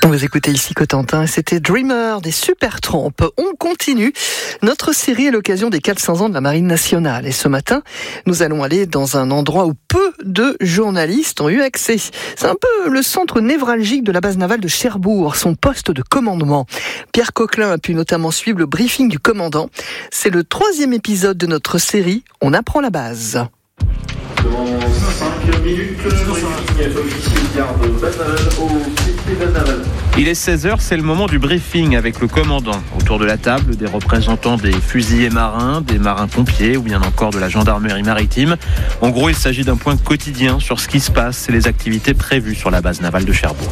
Vous écoutez ici Cotentin, c'était Dreamer des Supertramp. On continue notre série à l'occasion des 400 ans de la Marine nationale. Et ce matin, nous allons aller dans un endroit où peu de journalistes ont eu accès. C'est un peu le centre névralgique de la base navale de Cherbourg, son poste de commandement. Pierre Coquelin a pu notamment suivre le briefing du commandant. C'est le 3e épisode de notre série On apprend la base. Dans 5 minutes, le briefing officiel garde base navale au CP base navale. Il est 16h, c'est le moment du briefing avec le commandant. Autour de la table, des représentants des fusiliers marins, des marins-pompiers ou bien encore de la gendarmerie maritime. En gros, il s'agit d'un point quotidien sur ce qui se passe et les activités prévues sur la base navale de Cherbourg.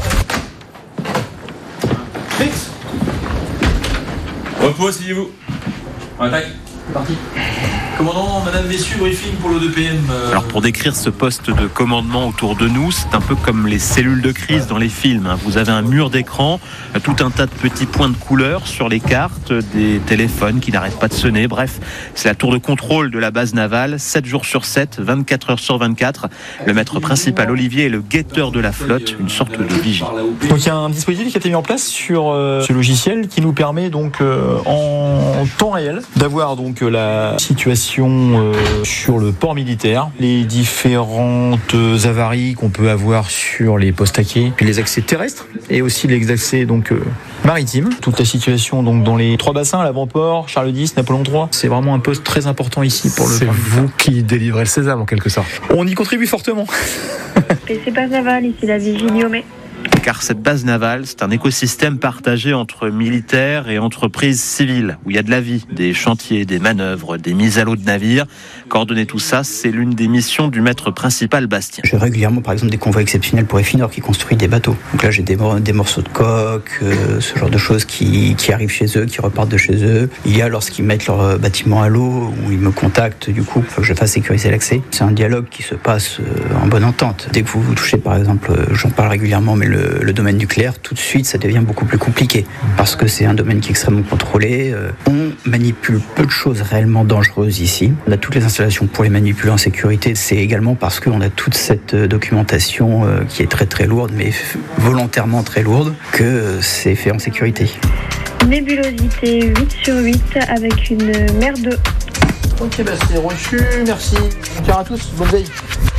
Fixe. Repos, asseyez-vous. On attaque. Parti. Commandant, madame, messieurs, briefing pour l'O2PM. Alors pour décrire ce poste de commandement autour de nous, c'est un peu comme les cellules de crise dans les films. Vous avez un mur d'écran, tout un tas de petits points de couleur sur les cartes, des téléphones qui n'arrêtent pas de sonner. Bref, c'est la tour de contrôle de la base navale, 7 jours sur 7, 24 heures sur 24. Le maître principal, Olivier, est le guetteur de la flotte, une sorte de vigie. Donc il y a un dispositif qui a été mis en place sur ce logiciel qui nous permet donc en temps réel d'avoir donc la situation sur le port militaire, les différentes avaries qu'on peut avoir sur les postes à quai, puis les accès terrestres et aussi les accès donc maritimes. Toute la situation donc dans les 3 bassins, l'avant-port, Charles X, Napoléon III, c'est vraiment un poste très important ici pour le. C'est vous qui délivrez le sésame en quelque sorte. On y contribue fortement. C'est base navale ici, la vigie Niomé. Car cette base navale, c'est un écosystème partagé entre militaires et entreprises civiles, où il y a de la vie, des chantiers, des manœuvres, des mises à l'eau de navires. Coordonner tout ça, c'est l'une des missions du maître principal Bastien. J'ai régulièrement, par exemple, des convois exceptionnels pour Efinor qui construit des bateaux. Donc là, j'ai des morceaux de coque, ce genre de choses qui arrivent chez eux, qui repartent de chez eux. Il y a lorsqu'ils mettent leur bâtiment à l'eau, où ils me contactent, du coup, il faut que je fasse sécuriser l'accès. C'est un dialogue qui se passe en bonne entente. Dès que vous touchez, par exemple, j'en parle régulièrement, mais le domaine nucléaire, tout de suite, ça devient beaucoup plus compliqué parce que c'est un domaine qui est extrêmement contrôlé. On manipule peu de choses réellement dangereuses ici. On a toutes les installations pour les manipuler en sécurité. C'est également parce qu'on a toute cette documentation qui est très très lourde, mais volontairement très lourde, que c'est fait en sécurité. Nébulosité 8 sur 8 avec une mer 2. Ok, c'est reçu, merci. Bonjour à tous, bonne veille.